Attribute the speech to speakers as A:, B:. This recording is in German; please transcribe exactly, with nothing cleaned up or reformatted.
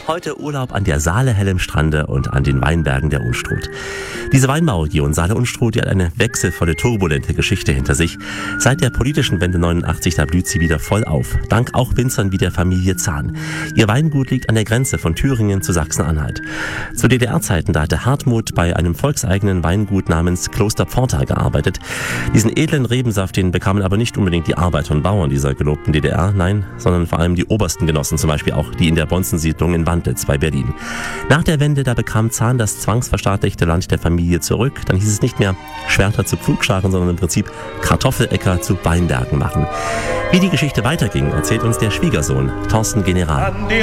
A: Heute Urlaub an der Saale-Hellem Strande und an den Weinbergen der Unstrut. Diese Weinbauregion Saale-Unstrut, die hat eine wechselvolle, turbulente Geschichte hinter sich. Seit der politischen Wende neunundachtzig, da blüht sie wieder voll auf. Dank auch Winzern wie der Familie Zahn. Ihr Weingut liegt an der Grenze von Thüringen zu Sachsen-Anhalt. Zu D D R-Zeiten, da hatte Hartmut bei einem volkseigenen Weingut namens Kloster Pforta gearbeitet. Diesen edlen Rebensaft, den bekamen aber nicht unbedingt die Arbeiter und Bauern dieser gelobten D D R, nein, sondern vor allem die obersten Genossen, zum Beispiel auch die in der Bonzensiedlung in Wandlitz bei Berlin. Nach der Wende, da bekam Zahn das zwangsverstaatlichte Land der Familie zurück. Dann hieß es nicht mehr Schwerter zu Pflugscharen, sondern im Prinzip Kartoffeläcker zu Weinbergen machen. Wie die Geschichte weiterging, erzählt uns der Schwiegersohn Thorsten General.